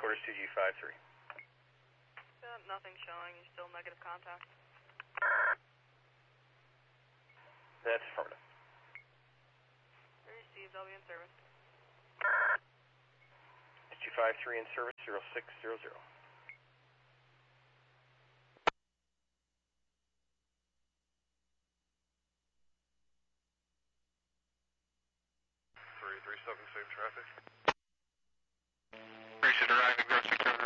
headquarters 2G53. Nothing showing. You're still negative contact. That's affirmative. Received. I'll be in service. 253 in service, 0600. Safe traffic. Appreciate arriving.